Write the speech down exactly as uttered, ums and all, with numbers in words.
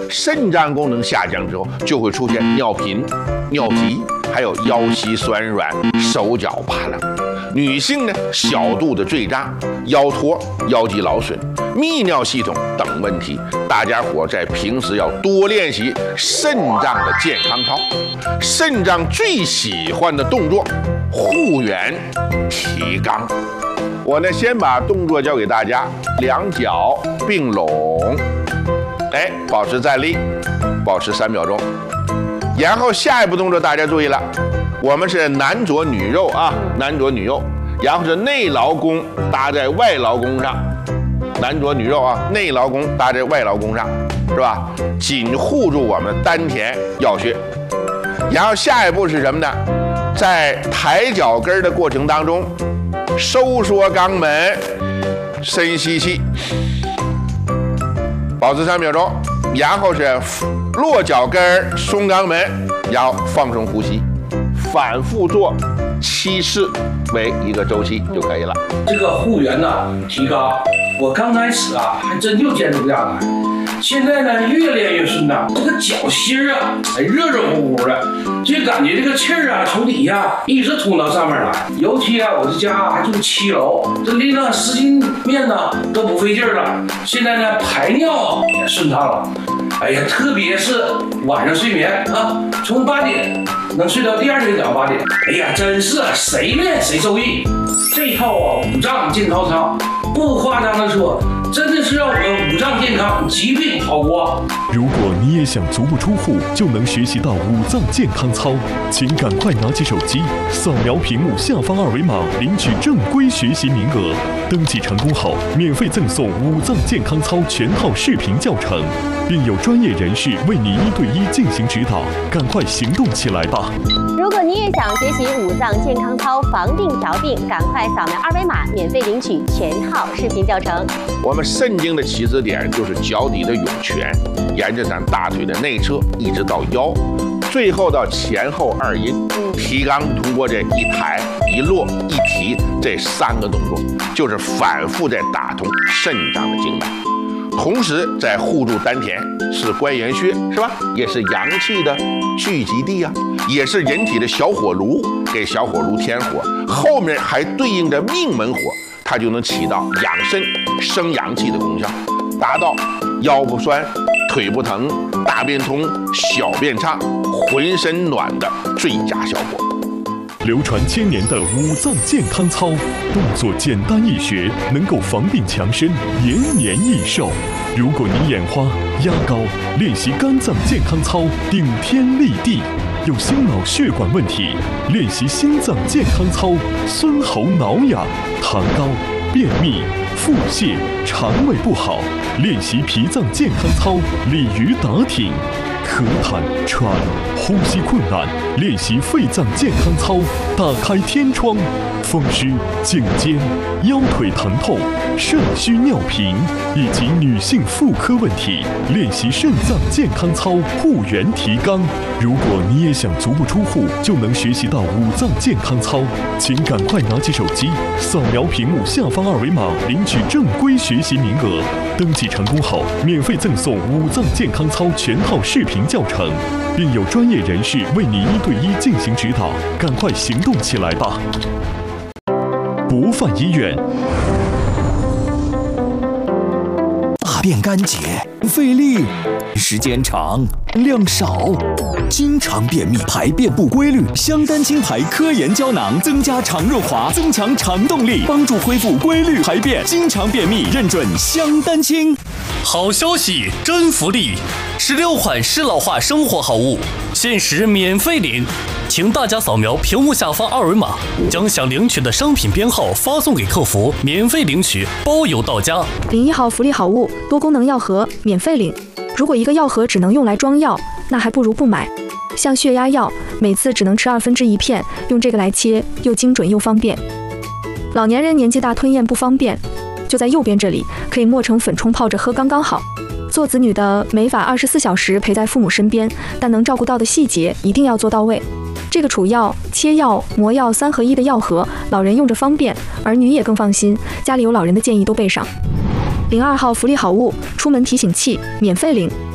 肾脏功能下降之后，就会出现尿频、尿急，还有腰膝酸软、手脚发冷。女性呢，小肚子坠胀、腰托、腰肌劳损、泌尿系统等问题，大家伙在平时要多练习肾脏的健康操。肾脏最喜欢的动作，护圆提肛。我呢，先把动作教给大家，两脚并拢，哎，保持站立，保持三秒钟。然后下一步动作大家注意了，我们是男左女右啊，男左女右，然后是内劳宫搭在外劳宫上，男左女右啊，内劳宫搭在外劳宫上，是吧？紧护住我们丹田要穴。然后下一步是什么呢？在抬脚跟的过程当中，收缩肛门，深吸气，保持三秒钟。然后是落脚跟松肛门，然后放松呼吸，反复做七次为一个周期就可以了。 这个护圆呢提肛，我刚开始啊还真就坚持不下来，现在呢越练越顺当，这个脚心啊还热热乎乎的，就感觉这个气儿啊从底下一直通到上面来。尤其啊我这家还住七楼，这拎那湿巾面呢都不费劲儿了。现在呢排尿也顺畅了。哎呀，特别是晚上睡眠啊，从八点能睡到第二天早上八点。哎呀，真是谁练谁受益。这套啊五脏健康操，不夸张的说，真的是让我们五脏健康，疾病逃脱。 如果你也想足不出户就能学习到五脏健康操，请赶快拿起手机，扫描屏幕下方二维码，领取正规学习名额。登记成功后，免费赠送五脏健康操全套视频教程，并有专业人士为你一对一进行指导。赶快行动起来吧！ 如果你也想学习五脏健康操，防病调病，赶快扫描二维码，免费领取全套视频教程。 我们肾经的起始点就是脚底的涌泉，沿着咱大腿的内侧一直到腰，最后到前后二阴。提肛通过这一抬一落一提这三个动作，就是反复在打通肾脏的经脉，同时在护住丹田，是关元穴，是吧？也是阳气的聚集地啊，也是人体的小火炉，给小火炉添火，后面还对应着命门火，它就能起到养肾生阳气的功效，达到腰不酸、腿不疼、大便通、小便畅、浑身暖的最佳效果。 流传千年的五脏健康操，动作简单易学，能够防病强身、延年益寿。如果你眼花、压高，练习肝脏健康操顶天立地；有心脑血管问题，练习心脏健康操孙喉挠痒；糖高、便秘、腹泻、肠胃不好，练习脾脏健康操鲤鱼打挺；咳痰、喘、呼吸困难，练习肺脏健康操打开天窗；风湿、颈肩、腰腿疼痛、肾虚尿频以及女性妇科问题，练习肾脏健康操护圆提肛。如果你也想足不出户就能学习到五脏健康操，请赶快拿起手机，扫描屏幕下方二维码，领取正规学习名额。登记成功后，免费赠送五脏健康操全套视频教程，并有专业人士为你一对一进行指导。赶快行动起来吧！博范医院。 大便干结，费力，时间长，量少，经常便秘，排便不规律。香丹清排科研胶囊增加肠润滑，增强肠动力，帮助恢复规律排便。经常便秘认准香丹清。 好消息，真福利！十六款适老化生活好物，限时免费领，请大家扫描屏幕下方二维码，将想领取的商品编号发送给客服，免费领取，包邮到家。 领一号福利好物，多功能药盒免费领。如果一个药盒只能用来装药，那还不如不买。像血压药，每次只能吃二分之一片，用这个来切，又精准又方便。老年人年纪大吞咽不方便，就在右边这里，可以磨成粉冲泡着喝刚刚好。做子女的没法二十四小时陪在父母身边，但能照顾到的细节一定要做到位。这个储药、切药、磨药三合一的药盒，老人用着方便，儿女也更放心。家里有老人的建议都备上。零二号福利好物，出门提醒器免费领。